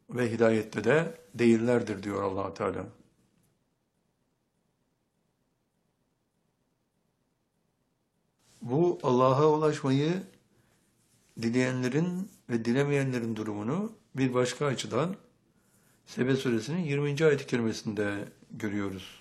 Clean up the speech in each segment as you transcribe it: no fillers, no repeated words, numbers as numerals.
ve hidayette de değillerdir diyor Allah Teala. Bu Allah'a ulaşmayı dileyenlerin ve dilemeyenlerin durumunu bir başka açıdan Sebe suresinin 20. ayet-i kerimesinde görüyoruz.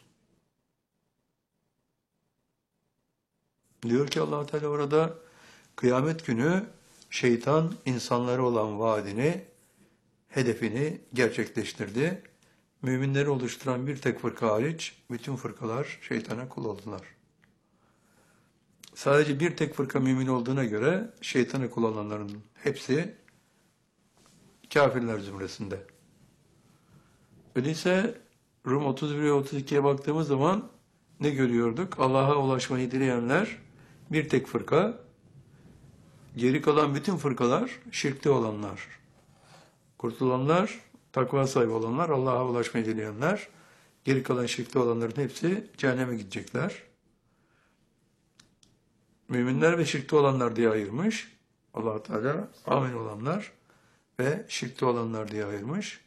Diyor ki Allah Teala orada kıyamet günü şeytan insanlara olan vaadini, hedefini gerçekleştirdi. Müminleri oluşturan bir tek fırka hariç bütün fırkalar şeytana kul oldular. Sadece bir tek fırka mümin olduğuna göre şeytana kul olanların hepsi kafirler zümresinde. Öyleyse Rum 31 ve 32'ye baktığımız zaman ne görüyorduk? Allah'a ulaşmayı dileyenler bir tek fırka, geri kalan bütün fırkalar şirkte olanlar. Kurtulanlar, takva sahibi olanlar, Allah'a ulaşmayı dileyenler, geri kalan şirkte olanların hepsi cehenneme gidecekler. Müminler ve şirkte olanlar diye ayırmış. Allah Teala amin olanlar ve şirkte olanlar diye ayırmış.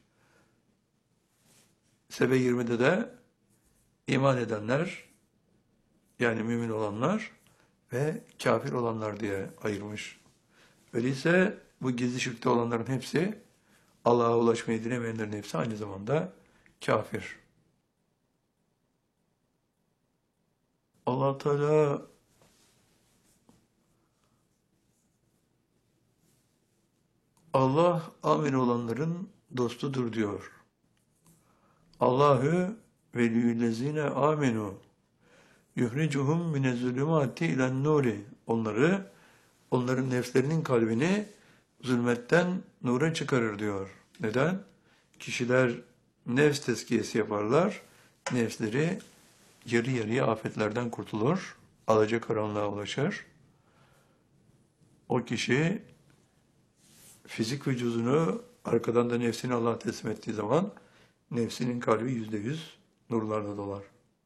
Sebe 20'de de iman edenler, yani mümin olanlar ve kafir olanlar diye ayırmış. Öyleyse bu gizli şirkte olanların hepsi, Allah'a ulaşmayı dilemeyenlerin hepsi aynı zamanda kafir. Allah Teala Allah amin olanların dostudur diyor. Allahu veliyyüllezine amenu yuhricuhum minezzulümati ilen nuri. Onların nefslerinin kalbini zulmetten nura çıkarır diyor. Neden? Kişiler nefs tezkiyesi yaparlar. Nefsleri yarı yarıya afetlerden kurtulur. Alacakaranlığa ulaşır. O kişi fizik vücudunu arkadan da nefsini Allah teslim ettiği zaman nefsinin kalbi %100 nurlarla dolar.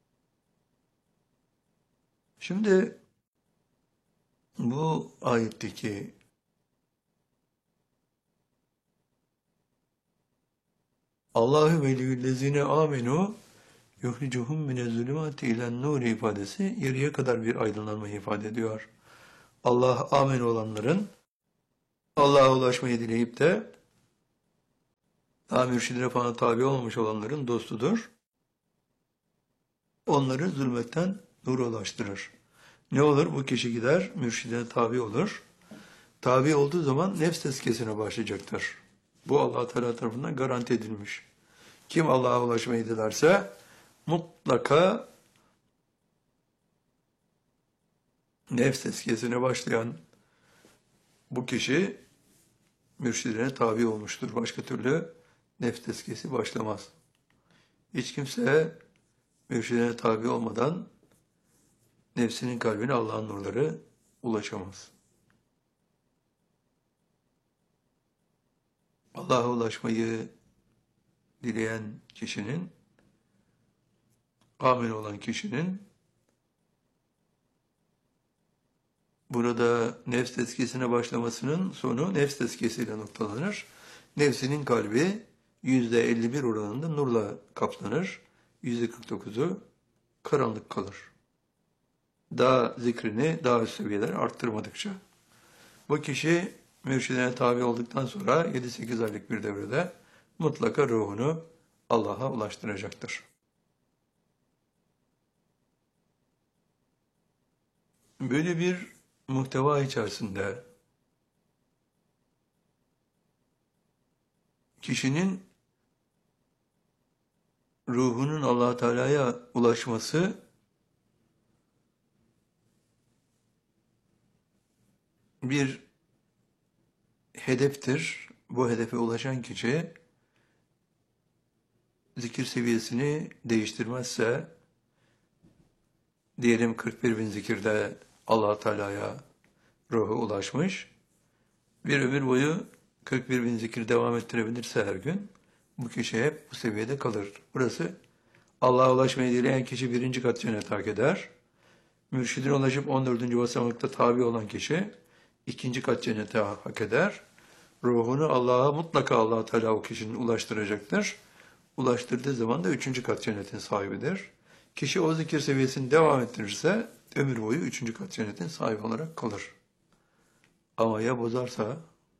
Şimdi bu ayetteki Allahu veliyyüllezine amenu yuhricuhum minezzulümati ilen nuri ifadesi yarıya kadar bir aydınlanmayı ifade ediyor. Allah amin olanların Allah'a ulaşmayı dileyip de daha mürşidine falan tabi olmamış olanların dostudur. Onları zulmetten nura ulaştırır. Ne olur? Bu kişi gider, mürşidine tabi olur. Tabi olduğu zaman nefs tezkiyesine başlayacaktır. Bu Allah Teala tarafından garanti edilmiş. Kim Allah'a ulaşmayı dilerse mutlaka nefs tezkiyesine başlayan bu kişi mürşidine tabi olmuştur. Başka türlü nefs tezkiyesi başlamaz. Hiç kimse mürşidine tabi olmadan nefsinin kalbine Allah'ın nurları ulaşamaz. Allah'a ulaşmayı dileyen kişinin, amin olan kişinin burada nefs tezkiyesine başlamasının sonu nefs tezkiyesiyle noktalanır. Nefsinin kalbi %51 oranında nurla kaplanır. %49'u karanlık kalır. Daha zikrini daha üst seviyelere arttırmadıkça. Bu kişi mürşidine tabi olduktan sonra 7-8 aylık bir devrede mutlaka ruhunu Allah'a ulaştıracaktır. Böyle bir muhteva içerisinde kişinin ruhunun Allah Teala'ya ulaşması bir hedeftir. Bu hedefe ulaşan kişi zikir seviyesini değiştirmezse, diyelim 41 bin zikirde Allah Teala'ya ruhu ulaşmış, bir ömür boyu 41 bin zikir devam ettirebilirse her gün, bu kişi hep bu seviyede kalır. Burası Allah'a ulaşmayı dileyen kişi 1. kat cennet hak eder. Mürşidine ulaşıp 14. basamakta tabi olan kişi 2. kat cennete hak eder. ruhunu Allah'a mutlaka Allah Teala o kişinin ulaştıracaktır. Ulaştırdığı zaman da üçüncü kat cennetin sahibidir. Kişi o zikir seviyesini devam ettirirse ömür boyu üçüncü kat cennetin sahibi olarak kalır. Ama ya bozarsa,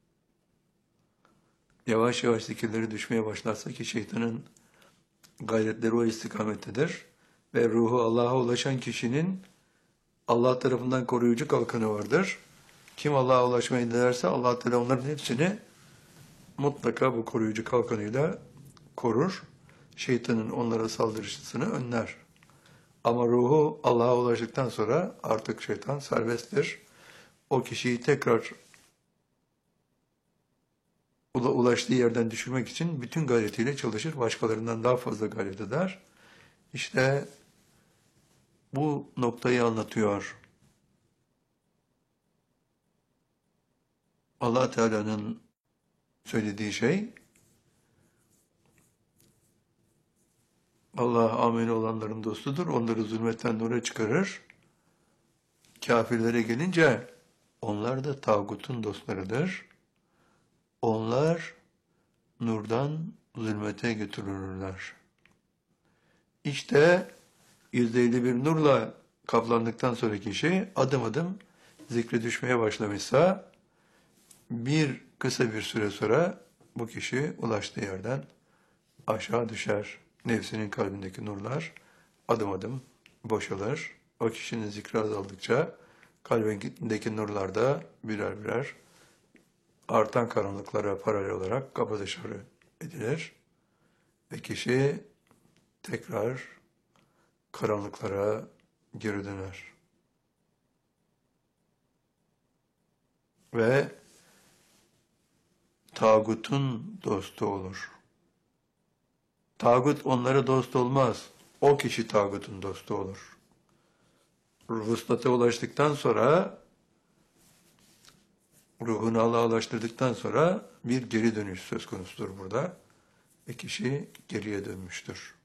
yavaş yavaş zikirleri düşmeye başlarsa ki şeytanın gayretleri o istikamettedir ve ruhu Allah'a ulaşan kişinin Allah tarafından koruyucu kalkanı vardır. Kim Allah'a ulaşmayı dilerse Allah Teala onların hepsini mutlaka bu koruyucu kalkanıyla korur. Şeytanın onlara saldırısını önler. Ama ruhu Allah'a ulaştıktan sonra artık şeytan serbesttir. O kişiyi tekrar ulaştığı yerden düşürmek için bütün gayretiyle çalışır. Başkalarından daha fazla gayret eder. İşte bu noktayı anlatıyor. Allah Teala'nın söylediği şey, Allah amin olanların dostudur. Onları zulmetten nura çıkarır. Kafirlere gelince onlar da tağutun dostlarıdır. Onlar nurdan zulmete götürülürler. İşte %51 nurla kaplandıktan sonra kişi adım adım zikre düşmeye başlamışsa kısa bir süre sonra bu kişi ulaştığı yerden aşağı düşer. Nefsinin kalbindeki nurlar adım adım boşalır. O kişinin zikri azaldıkça kalbindeki nurlar da birer birer artan karanlıklara paralel olarak kapı dışarı edilir. Ve kişi tekrar karanlıklara geri döner. Ve tağutun dostu olur. Tağut onlara dost olmaz. O kişi tağutun dostu olur. Vuslata ulaştıktan sonra, ruhunu Allah'a ulaştırdıktan sonra bir geri dönüş söz konusudur burada. Ve kişi geriye dönmüştür.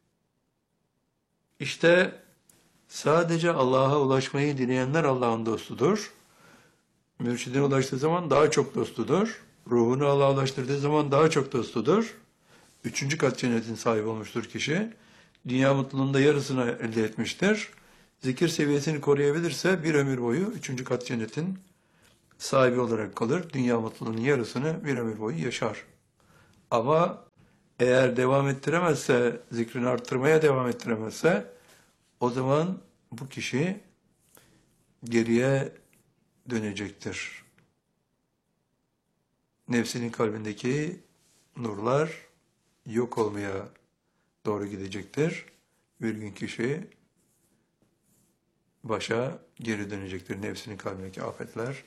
İşte sadece Allah'a ulaşmayı dileyenler Allah'ın dostudur. Mürşidine ulaştığı zaman daha çok dostudur. Ruhunu Allah'a ulaştırdığı zaman daha çok dostudur. Üçüncü kat cennetin sahibi olmuştur kişi. Dünya mutluluğunda yarısını elde etmiştir. Zikir seviyesini koruyabilirse bir ömür boyu üçüncü kat cennetin sahibi olarak kalır. Dünya mutluluğunun yarısını bir ömür boyu yaşar. Ama eğer devam ettiremezse, zikrini arttırmaya devam ettiremezse, o zaman bu kişi geriye dönecektir. Nefsinin kalbindeki nurlar yok olmaya doğru gidecektir. Bir gün kişi başa geri dönecektir. Nefsinin kalbindeki afetler.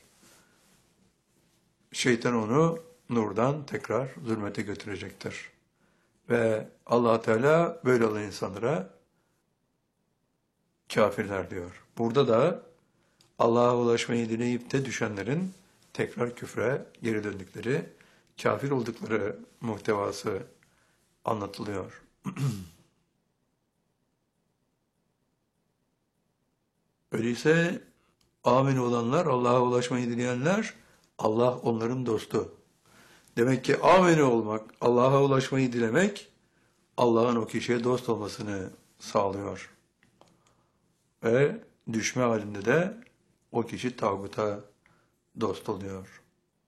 Şeytan onu nurdan tekrar zulmete götürecektir. Ve Allah Teala böyle olan insanlara kafirler diyor. Burada da Allah'a ulaşmayı dileyip de düşenlerin tekrar küfre geri döndükleri, kafir oldukları muhtevası anlatılıyor. Öyleyse amin olanlar, Allah'a ulaşmayı dileyenler, Allah onların dostu. Demek ki amin olmak, Allah'a ulaşmayı dilemek, Allah'ın o kişiye dost olmasını sağlıyor. Ve düşme halinde de o kişi tağuta dost oluyor.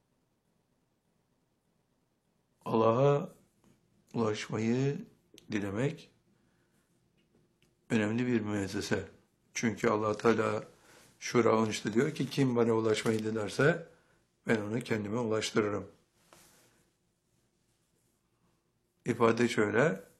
Allah'a ulaşmayı dilemek önemli bir müessese. Çünkü Allah Teala Şura 13'te diyor ki kim bana ulaşmayı dilerse ben onu kendime ulaştırırım. İfade şöyle: